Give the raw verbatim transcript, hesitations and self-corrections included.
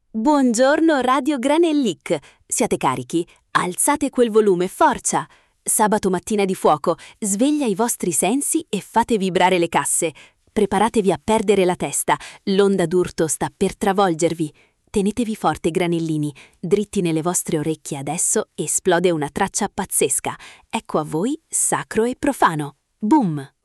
Buongiorno Radio Granellic. Siate carichi? Alzate quel volume, forza! Sabato mattina di fuoco, sveglia i vostri sensi e fate vibrare le casse. Preparatevi a perdere la testa, l'onda d'urto sta per travolgervi. Tenetevi forte, granellini, dritti nelle vostre orecchie adesso esplode una traccia pazzesca. Ecco a voi, sacro e profano. Boom!